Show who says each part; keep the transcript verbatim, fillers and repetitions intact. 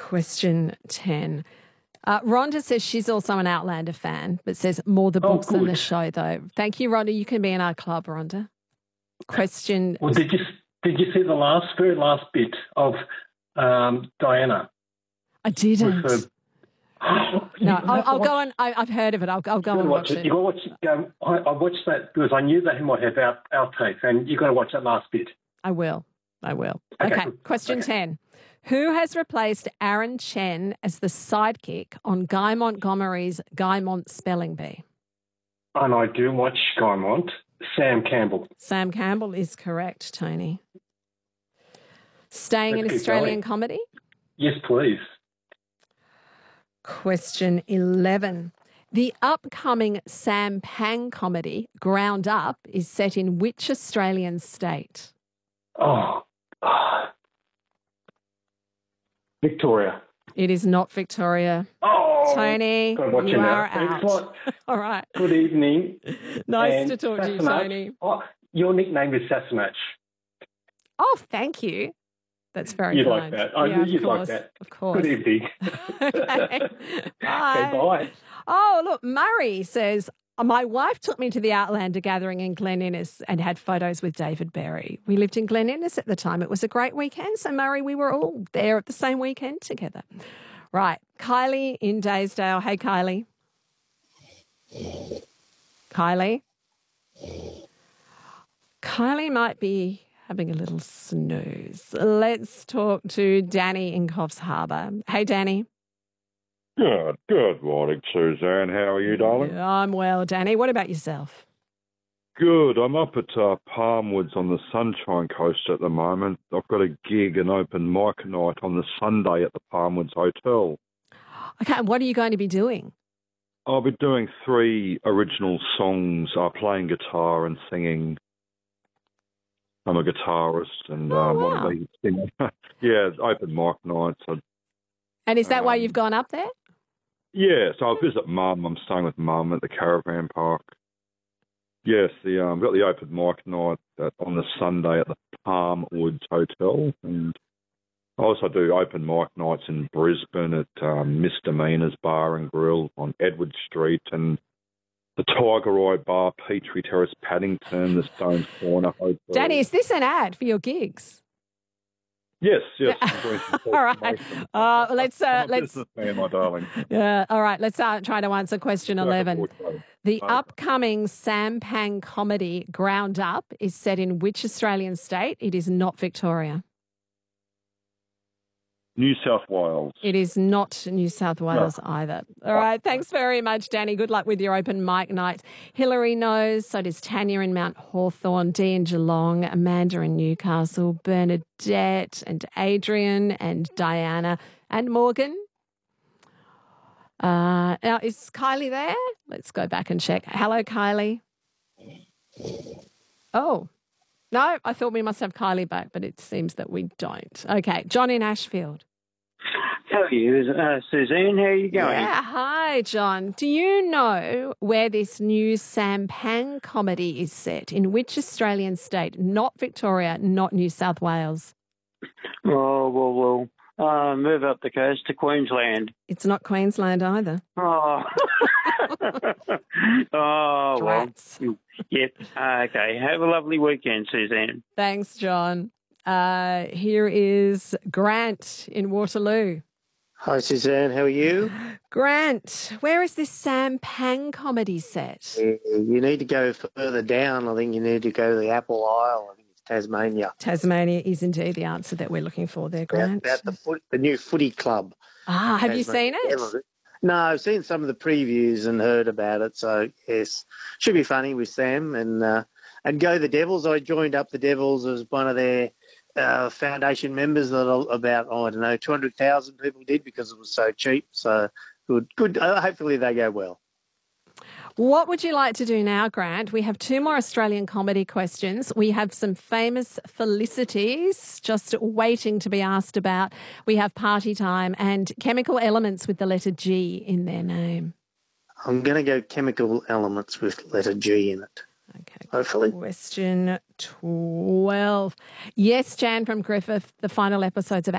Speaker 1: Question ten. Uh, Rhonda says she's also an Outlander fan, but says more the
Speaker 2: Oh,
Speaker 1: books than
Speaker 2: good.
Speaker 1: the show, though. Thank you, Rhonda. You can be in our club, Rhonda. Question.
Speaker 2: Well, did you did you see the last very last bit of um, Diana?
Speaker 1: I didn't.
Speaker 2: With her, oh,
Speaker 1: no,
Speaker 2: you
Speaker 1: I'll,
Speaker 2: have to
Speaker 1: I'll
Speaker 2: watch-
Speaker 1: go and I, I've heard of it. I'll, I'll go
Speaker 2: you
Speaker 1: and
Speaker 2: gotta
Speaker 1: watch
Speaker 2: it.
Speaker 1: it.
Speaker 2: You got to watch it. Um, I, I watched that because I knew that he might have out outtakes, and you got to watch that last bit.
Speaker 1: I will. I will.
Speaker 2: Okay,
Speaker 1: Okay.
Speaker 2: good.
Speaker 1: Question
Speaker 2: Okay.
Speaker 1: ten. Who has replaced Aaron Chen as the sidekick on Guy Montgomery's Guy Mont Spelling Bee?
Speaker 2: And I do watch Guymont. Sam Campbell.
Speaker 1: Sam Campbell is correct, Tony. Staying
Speaker 2: Let's
Speaker 1: in
Speaker 2: keep
Speaker 1: Australian
Speaker 2: going.
Speaker 1: comedy?
Speaker 2: Yes, please.
Speaker 1: Question eleven. The upcoming Sam Pang comedy, Ground Up, is set in which Australian state?
Speaker 2: Oh, ah. Victoria.
Speaker 1: It is not Victoria.
Speaker 2: Oh,
Speaker 1: Tony,
Speaker 2: gotta watch
Speaker 1: you
Speaker 2: it now.
Speaker 1: are
Speaker 2: Thanks
Speaker 1: out.
Speaker 2: a lot.
Speaker 1: All right.
Speaker 2: Good evening.
Speaker 1: Nice
Speaker 2: And
Speaker 1: to talk to you,
Speaker 2: Sassenach.
Speaker 1: Tony.
Speaker 2: Oh, your nickname is Sassenach.
Speaker 1: Oh, thank you. That's very
Speaker 2: You'd like
Speaker 1: kind.
Speaker 2: that. I
Speaker 1: yeah,
Speaker 2: knew
Speaker 1: of
Speaker 2: you'd like
Speaker 1: course,
Speaker 2: that.
Speaker 1: Of course.
Speaker 2: Good evening.
Speaker 1: Okay. Bye.
Speaker 2: Okay, bye.
Speaker 1: Oh, look, Murray says, my wife took me to the Outlander gathering in Glen Innes and had photos with David Berry. We lived in Glen Innes at the time. It was a great weekend. So, Murray, we were all there at the same weekend together. Right. Kylie in Daysdale. Hey, Kylie. Kylie. Kylie might be having a little snooze. Let's talk to Danny in Coffs Harbour. Hey, Danny.
Speaker 3: Good, good morning, Suzanne. How are you, darling?
Speaker 1: Yeah, I'm well, Danny. What about yourself?
Speaker 3: Good. I'm up at uh, Palmwoods on the Sunshine Coast at the moment. I've got a gig, an open mic night on the Sunday at the Palmwoods Hotel.
Speaker 1: Okay, and what are you going to be doing?
Speaker 3: I'll be doing three original songs, uh, playing guitar and singing. I'm a guitarist and
Speaker 1: Oh,
Speaker 3: um,
Speaker 1: wow.
Speaker 3: want to be singing. Yeah, open mic nights. I,
Speaker 1: And is that why
Speaker 3: Um,
Speaker 1: you've gone up there?
Speaker 3: yeah, so I'll visit Mum. I'm staying with Mum at the caravan park. Yes, the um, got the open mic night at, on the Sunday at the Palmwoods Hotel, and I also do open mic nights in Brisbane at um, Misdemeanors Bar and Grill on Edward Street, and the Tiger Eye Bar, Petrie Terrace, Paddington, the Stones Corner Hotel.
Speaker 1: Danny, is this an ad for your gigs?
Speaker 3: Yes, yes. I'm doing some
Speaker 1: All right.
Speaker 3: information.
Speaker 1: Uh, let's uh,
Speaker 3: I'm a
Speaker 1: let's
Speaker 3: businessman, my darling.
Speaker 1: yeah. All right. Let's uh, try to answer question eleven. The
Speaker 3: Okay.
Speaker 1: upcoming Sam Pang comedy Ground Up is set in which Australian state? It is not Victoria.
Speaker 3: New South Wales.
Speaker 1: It is not New South Wales either. All right. Thanks very much, Danny. Good luck with your open mic nights. Hillary knows. So does Tanya in Mount Hawthorn, Dee in Geelong, Amanda in Newcastle, Bernadette and Adrian and Diana and Morgan. Uh, now, is Kylie there? Let's go back and check. Hello, Kylie. Oh, no, I thought we must have Kylie back, but it seems that we don't. Okay, John in Ashfield.
Speaker 4: How are you, uh, Suzanne? How are you going?
Speaker 1: Yeah, hi, John. Do you know where this new Sam Pang comedy is set? In which Australian state? Not Victoria, not New South Wales.
Speaker 4: Oh, well, well, uh, move up the coast to Queensland.
Speaker 1: It's not Queensland either.
Speaker 4: Oh, oh, well,
Speaker 1: Drats.
Speaker 4: yep. Uh, okay, have a lovely weekend, Suzanne.
Speaker 1: Thanks, John. Uh, here is Grant in Waterloo.
Speaker 5: Hi, Suzanne. How are you?
Speaker 1: Grant, where is this Sam Pang comedy set?
Speaker 5: Uh, you need to go further down. I think you need to go to the Apple Isle. I think it's Tasmania.
Speaker 1: Tasmania is indeed the answer that we're looking for there, Grant.
Speaker 5: About, about the foot, the new footy club.
Speaker 1: Ah, have you seen
Speaker 5: Tasmania
Speaker 1: it?
Speaker 5: Devils. No, I've seen some of the previews and heard about it. So yes, should be funny with Sam and uh, and go the Devils. I joined up the Devils as one of their uh, foundation members. That about I don't know two hundred thousand people did because it was so cheap. So good, good. Uh, hopefully they go well.
Speaker 1: What would you like to do now, Grant? We have two more Australian comedy questions. We have some famous felicities just waiting to be asked about. We have Party Time and chemical elements with the letter G in their name.
Speaker 5: I'm going to go chemical elements with letter G in it.
Speaker 1: Okay.
Speaker 5: Hopefully.
Speaker 1: Question twelve. Yes, Jan from Griffith, the final episodes of